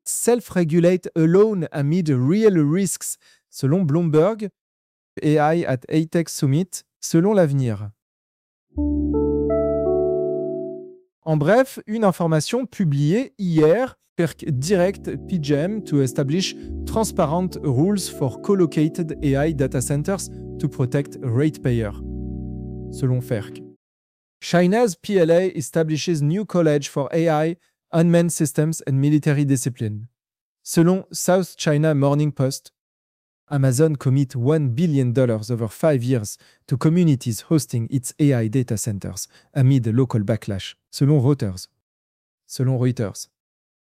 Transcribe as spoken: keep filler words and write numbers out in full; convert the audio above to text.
self-regulate alone amid real risks, selon Bloomberg, A I at A Tech Summit, selon l'avenir. En bref, une information publiée hier, Perk direct P J M to establish transparent rules for co-located A I data centers to protect ratepayers, selon Ferk. China's P L A establishes new college for A I, unmanned systems and military discipline. Selon South China Morning Post, Amazon commit one billion dollars over five years to communities hosting its A I data centers amid local backlash, selon Reuters. Selon Reuters.